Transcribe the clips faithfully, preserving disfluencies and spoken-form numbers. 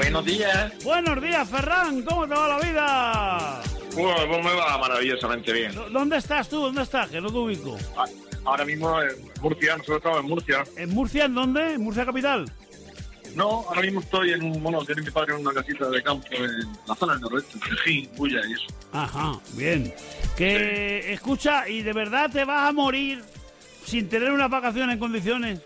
Buenos días. Buenos días, Ferran. ¿Cómo te va la vida? Bueno, pues me va maravillosamente bien. ¿Dónde estás tú? ¿Dónde estás? Que no te ubico. Ahora mismo en Murcia, nosotros estamos en Murcia. ¿En Murcia en dónde? ¿En Murcia capital? No, ahora mismo estoy en un... Bueno, tiene mi padre en una casita de campo en la zona del noroeste, en Cejín, Bulla y eso. Ajá, bien. Que Sí. Escucha, ¿y de verdad te vas a morir sin tener una vacación en condiciones?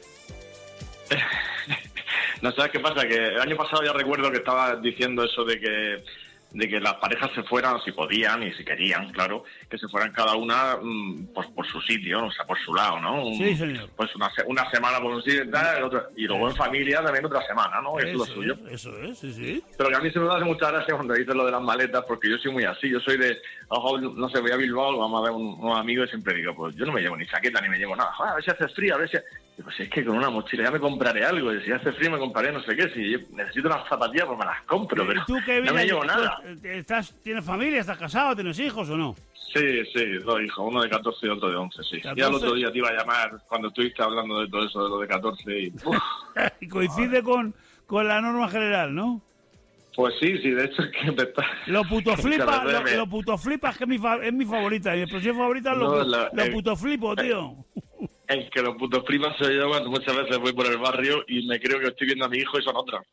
No, ¿sabes qué pasa? Que el año pasado ya recuerdo que estaba diciendo eso de que de que las parejas se fueran, si podían y si querían, claro, que se fueran cada una mmm, por, por su sitio, o sea, por su lado, ¿no? Un, Sí, señor. Pues una, una semana por un sitio y tal, el otro, y luego en familia también otra semana, ¿no? Eso, Eso es lo suyo. es, eso es, sí, sí. Pero que a mí se me hace mucha gracia cuando dices lo de las maletas, porque yo soy muy así, yo soy de, ojo, no sé, voy a Bilbao, vamos a ver un, unos amigos y siempre digo, pues yo no me llevo ni chaqueta ni me llevo nada, joder, a ver si hace frío, a ver si... Pues es que con una mochila ya me compraré algo, y si hace frío me compraré no sé qué, si yo necesito unas zapatillas pues me las compro, pero ¿Tú qué no me llevo nada. ¿Estás, ¿Tienes familia? ¿Estás casado? ¿Tienes hijos o no? Sí, sí, dos hijos, uno de catorce y otro de once, sí. catorce. Ya el otro día te iba a llamar cuando estuviste hablando de todo eso, de lo de catorce y... uf. Y coincide con, con la norma general, ¿no? Pues sí, sí, de hecho es que me está... Lo puto flipa, Cada vez lo, me- lo puto flipa es que es mi, fa- es mi favorita. Mi expresión favorita es lo, No, pu- la- lo eh, puto flipo, tío. El que los putos primas soy yo cuando muchas veces voy por el barrio y me creo que estoy viendo a mi hijo y son otros.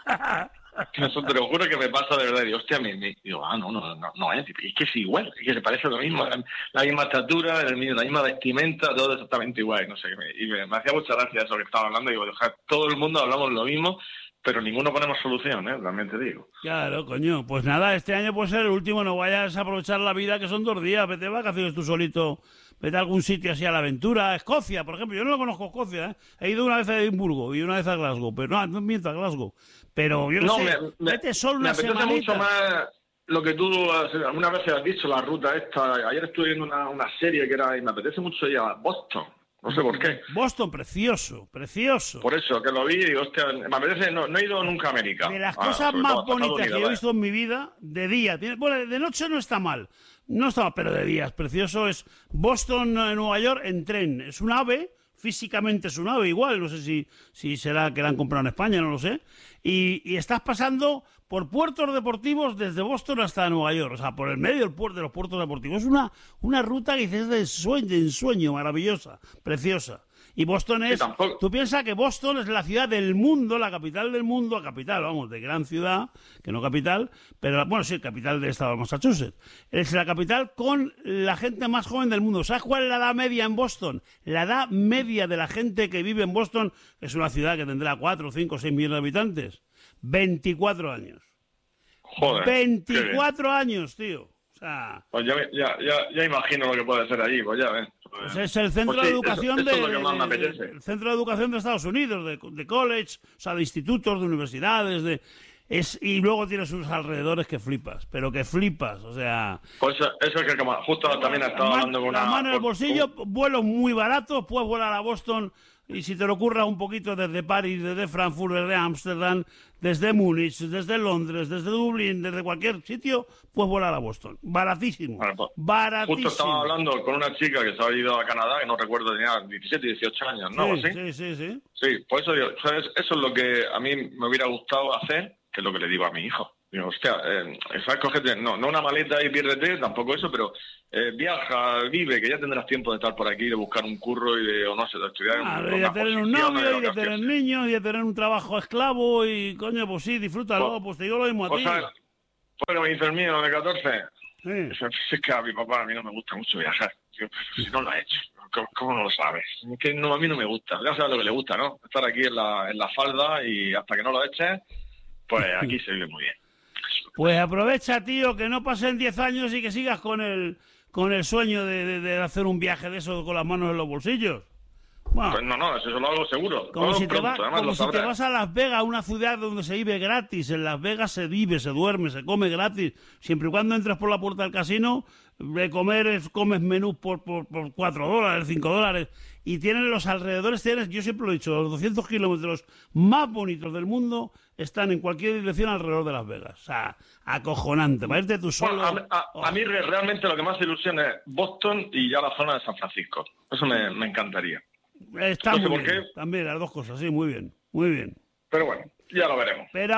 Eso te lo juro que me pasa de verdad. Y hostia, me, me digo, ah, no, no, no, no, es, es que es igual, es que se parece lo mismo, la, la misma estatura, el mismo- la misma vestimenta, todo exactamente igual, no sé. Me, y me, me hacía mucha gracia eso que estaba hablando. Y digo, o sea, todo el mundo hablamos lo mismo, pero ninguno ponemos solución, ¿eh? También te digo. Claro, coño. Pues nada, este año puede ser el último. No vayas a aprovechar la vida, que son dos días. Vete de vacaciones tú solito. Vete a algún sitio así a la aventura. Escocia, por ejemplo. Yo no lo conozco, Escocia, ¿eh? He ido una vez a Edimburgo y una vez a Glasgow. Pero no, no miento, a Glasgow. Pero yo no, No, sé. me, me, Vete solo me una apetece semanita. mucho más lo que tú has- alguna vez has dicho, la ruta esta. Ayer estuve viendo una, una serie que era, y me apetece mucho ir a Boston. No sé por qué. Boston, precioso, precioso. Por eso, que lo vi y digo, hostia, me apetece, no, no he ido nunca a América. De las Ah, cosas sobre más todo a Estados bonitas Unidos, que yo he vaya. visto en mi vida, de día. Tiene- Bueno, de noche no está mal. No está mal, pero de día es precioso. Es Boston, eh, Nueva York, en tren. Es un ave, físicamente es un ave igual. No sé si, si será que la han comprado en España, no lo sé. Y, y estás pasando por puertos deportivos desde Boston hasta Nueva York. O sea, por el medio del puerto, de los puertos deportivos. Es una, una ruta que dices de ensueño, de ensueño, maravillosa, preciosa. Y Boston es... Sí, tampoco- Tú piensas que Boston es la ciudad del mundo, la capital del mundo, capital, vamos, de gran ciudad, que no capital, pero, bueno, sí, capital del estado de Massachusetts. Es la capital con la gente más joven del mundo. ¿Sabes cuál es la edad media en Boston? La edad media de la gente que vive en Boston, que es una ciudad que tendrá cuatro, cinco, seis millones de habitantes, veinticuatro años. Joder. qué bien. veinticuatro años, tío. O sea... Pues ya, ya, ya, ya imagino lo que puede ser allí, pues ya ves. Pues es el centro Pues sí, de educación eso- eso es de, lo que más me de- apetece. el centro de educación de Estados Unidos, de, de college, o sea, de institutos, de universidades, de es y luego tienes sus alrededores que flipas, pero que flipas, o sea, Pues eso, eso es que como justo también he estado la, hablando con la una... mano en el con- bolsillo, vuelos muy baratos, puedes volar a Boston y si te lo ocurra un poquito desde París, desde Frankfurt, desde Ámsterdam, desde Múnich, desde Londres, desde Dublín, desde cualquier sitio, puedes volar a Boston, baratísimo, Bueno, pues, baratísimo. Justo estaba hablando con una chica que se había ido a Canadá, que no recuerdo, tenía diecisiete, dieciocho años, ¿no? Sí, ¿Sí? sí, sí, sí. Sí, por eso digo, ¿sabes? Eso es lo que a mí me hubiera gustado hacer, que es lo que le digo a mi hijo. Digo, hostia, eh, ¿sabes? Cógete, no, no una maleta y piérdete, tampoco eso, pero eh, viaja, vive, que ya tendrás tiempo de estar por aquí, de buscar un curro y de, o no sé, de estudiar. Claro, una y de tener un posición, novio, y de educación. tener niños, y de tener un trabajo esclavo, y coño, pues sí, disfrútalo, Pues- pues te digo lo mismo a Pues, ti. ¿sabes? Pues me dice el mío de catorce. Sí. Dice, es que a mi papá a mí no me gusta mucho viajar. Digo, si no lo ha hecho, ¿cómo, cómo no lo sabes? Es que no, a mí no me gusta. Ya sabes lo que le gusta, ¿no? Estar aquí en la, en la falda y hasta que no lo eches, pues aquí se vive muy bien. Pues aprovecha, tío, que no pasen diez años y que sigas con el con el sueño de, de- de hacer un viaje de eso con las manos en los bolsillos. Bueno, Pues no, no, eso lo hago seguro. Lo como hago si, te, pronto, va- además como lo si te sabrás. vas a Las Vegas, una ciudad donde se vive gratis. En Las Vegas se vive, se duerme, se come gratis. Siempre y cuando entres por la puerta del casino, de comer es- comes menús por, por, por cuatro dólares, cinco dólares. Y tienen los alrededores, tienes, yo siempre lo he dicho, los doscientos kilómetros más bonitos del mundo están en cualquier dirección alrededor de Las Vegas. O sea, acojonante. Para irte tú solo. Bueno, a, a- a mí re- realmente lo que más ilusión es Boston y ya la zona de San Francisco. Eso me, me encantaría. Está no sé muy por bien. qué. También las dos cosas, sí, muy bien. Muy bien. Pero bueno, ya lo veremos. Pero